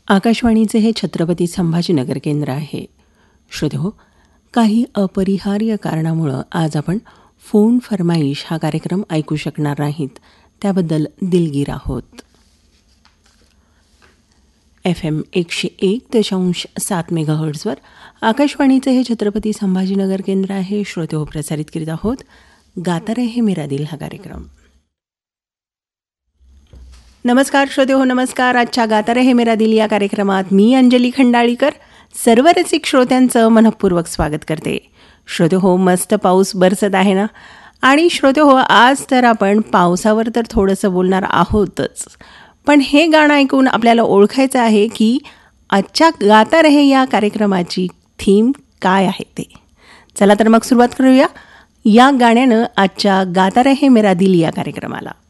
आकाशवाणीचे हे छत्रपती संभाजीनगर केंद्र आहे. श्रोतेहो, काही अपरिहार्य कारणामुळं आज आपण फोन फरमाईश हा कार्यक्रम ऐकू शकणार नाहीत. त्याबद्दल दिलगीर आहोत. FM 101.7 मेगाहर्ट्झवर आकाशवाणीचे हे छत्रपती संभाजीनगर केंद्र आहे. श्रोतेहो, प्रसारित करीत आहोत गाता रहे मेरा दिल हा कार्यक्रम. नमस्कार श्रोतेहो, नमस्कार. आजच्या गाता रहे मेरा दिल या कार्यक्रमात मी अंजली खंडाळीकर सर्व रसिक श्रोत्यांचं मनःपूर्वक स्वागत करते. श्रोतेहो, मस्त पाऊस बरसत आहे ना. आणि श्रोतेहो, आज तर आपण पावसावर तर थोडंसं बोलणार आहोतच, पण हे गाणं ऐकून आपल्याला ओळखायचं आहे की आजच्या गाता रहे या कार्यक्रमाची थीम काय आहे ते. चला तर मग सुरुवात करूया या गाण्यानं आजच्या गाता रहे मेरा दिल या कार्यक्रमाला.